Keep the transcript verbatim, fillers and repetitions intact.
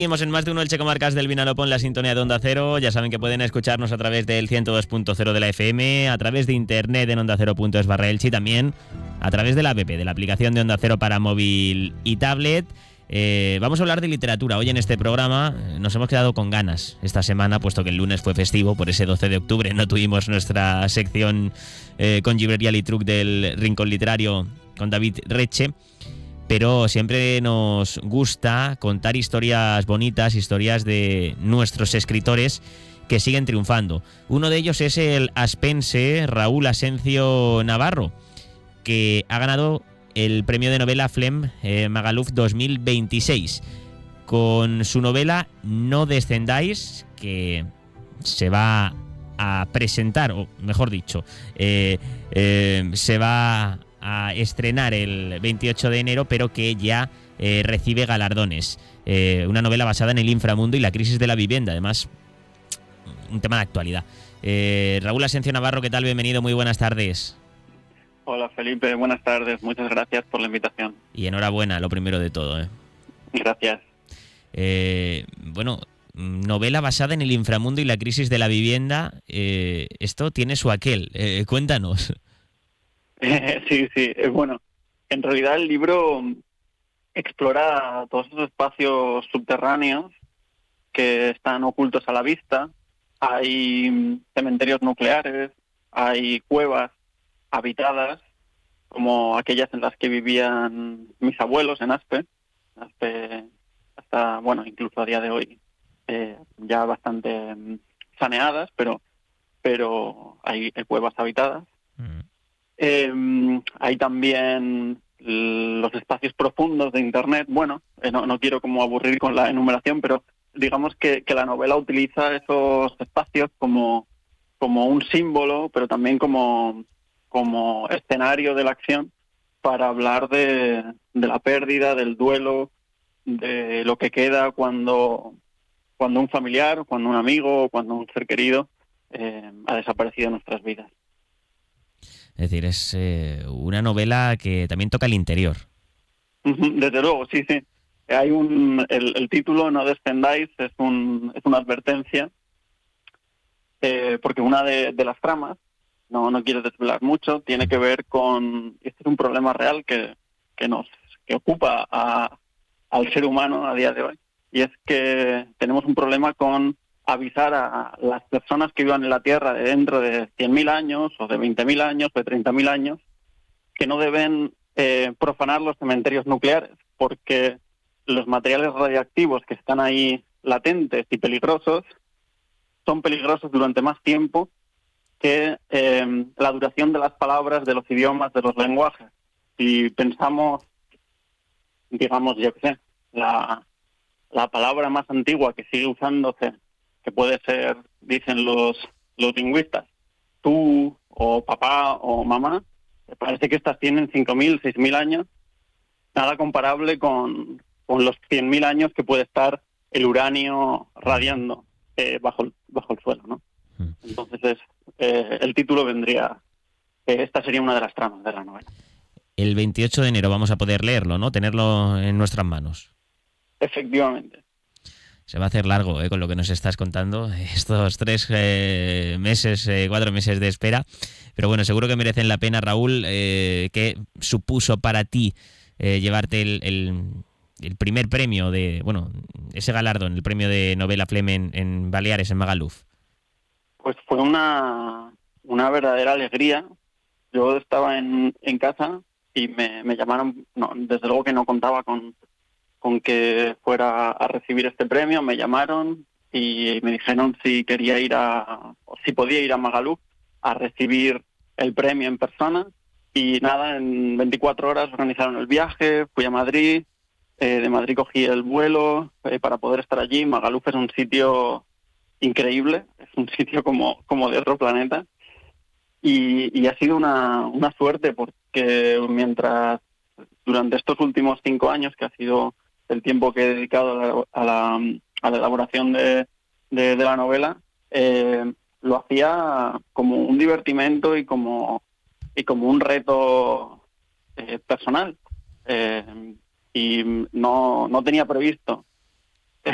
Seguimos en más de uno Elche Comarcas del Vinalopó en la sintonía de Onda Cero. Ya saben que pueden escucharnos a través del ciento dos punto cero de la F M, a través de internet en onda cero punto es barra Elche y también a través de la app, de la aplicación de Onda Cero para móvil y tablet. Eh, vamos a hablar de literatura. Hoy en este programa nos hemos quedado con ganas esta semana, puesto que el lunes fue festivo, por ese doce de octubre no tuvimos nuestra sección eh, con Llibrería Litruc del Rincón Literario con David Reche. Pero siempre nos gusta contar historias bonitas, historias de nuestros escritores que siguen triunfando. Uno de ellos es el aspense Raúl Asencio Navarro, que ha ganado el premio de novela Flem eh, Magaluf dos mil veintiséis con su novela No descendáis, que se va a presentar, o mejor dicho, eh, eh, se va a estrenar el veintiocho de enero, pero que ya eh, recibe galardones. Eh, una novela basada en el inframundo y la crisis de la vivienda, además un tema de actualidad. Eh, Raúl Asencio Navarro, ¿qué tal? Bienvenido, muy buenas tardes. Hola Felipe, buenas tardes, muchas gracias por la invitación. Y enhorabuena, lo primero de todo. ¿eh? Gracias. Eh, bueno, novela basada en el inframundo y la crisis de la vivienda, eh, esto tiene su aquel, eh, cuéntanos. Eh, sí, sí, eh, bueno, en realidad el libro explora todos esos espacios subterráneos que están ocultos a la vista. Hay cementerios nucleares, hay cuevas habitadas, como aquellas en las que vivían mis abuelos en Aspe, Aspe hasta, bueno, incluso a día de hoy, eh, ya bastante saneadas, pero, pero hay, hay cuevas habitadas. Mm. Eh, hay también los espacios profundos de Internet. Bueno, eh, no, no quiero como aburrir con la enumeración, pero digamos que, que la novela utiliza esos espacios como, como un símbolo, pero también como, como escenario de la acción para hablar de, de la pérdida, del duelo, de lo que queda cuando, cuando un familiar, cuando un amigo, cuando un ser querido eh, ha desaparecido de nuestras vidas. Es decir, es eh, una novela que también toca el interior. Desde luego, sí, sí. Hay un el, el título No descendáis es un es una advertencia eh, porque una de, de las tramas, no no quiero desvelar mucho, tiene que ver con este es un problema real que que nos que ocupa a, al ser humano a día de hoy, y es que tenemos un problema con avisar a las personas que vivan en la Tierra de dentro de cien mil años, o de veinte mil años, o de treinta mil años, que no deben eh, profanar los cementerios nucleares, porque los materiales radiactivos que están ahí latentes y peligrosos son peligrosos durante más tiempo que eh, la duración de las palabras, de los idiomas, de los lenguajes. Si pensamos, digamos, yo qué sé, la, la palabra más antigua que sigue usándose, que puede ser, dicen los, los lingüistas, tú o papá o mamá, parece que estas tienen cinco mil, seis mil años, nada comparable con, con los cien mil años que puede estar el uranio radiando eh, bajo, el, bajo el suelo, ¿no? Entonces es, eh, el título vendría, eh, esta sería una de las tramas de la novela. El veintiocho de enero vamos a poder leerlo, ¿no? Tenerlo en nuestras manos. Efectivamente. Se va a hacer largo, ¿eh? Con lo que nos estás contando, estos tres eh, meses, eh, cuatro meses de espera. Pero bueno, seguro que merecen la pena, Raúl. Eh, ¿Qué supuso para ti eh, llevarte el, el, el primer premio de, bueno, ese galardón, el premio de novela Flem en, en Baleares, en Magaluf? Pues fue una, una verdadera alegría. Yo estaba en, en casa y me, me llamaron, no, desde luego que no contaba con... con que fuera a recibir este premio. Me llamaron y me dijeron si quería ir a, o si podía ir a Magaluf a recibir el premio en persona, y nada, en veinticuatro horas organizaron el viaje, fui a Madrid, eh, de Madrid cogí el vuelo eh, para poder estar allí. Magaluf es un sitio increíble, es un sitio como, como de otro planeta, y, y ha sido una, una suerte, porque mientras durante estos últimos cinco años, que ha sido el tiempo que he dedicado a la, a la, a la elaboración de, de, de la novela, eh, lo hacía como un divertimento y como, y como un reto eh, personal. Eh, y no, no tenía previsto